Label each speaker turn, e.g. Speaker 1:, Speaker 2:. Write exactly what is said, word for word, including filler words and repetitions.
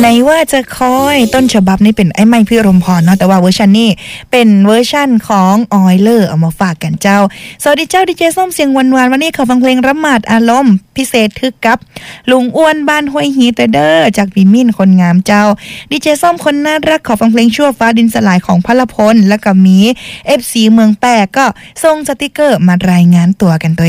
Speaker 1: ในว่าจะคอยต้นฉบับนี่เป็นไอ้ไม้พี่รมพรเนาะแต่ว่าเวอร์ชันนี้เป็นเวอร์ชันของออยเลอร์เอามาฝากกันเจ้าสวัสดีเจ้าดีเจส้มเสียงหวานๆวันนี้ขอฟังเพลงระหมาดอารมณ์พิเศษทึกกับลุงอ้วนบ้านห้วยฮีเตเดอร์จากบิมินคนงามเจ้าดีเจส้มคนน่ารักขอฟังเพลงชั่วฟ้าดินสลายของพลพลและก็มี เอฟ ซี เมืองแปะก็ส่งสติกเกอร์มารายงานตัวกันตัว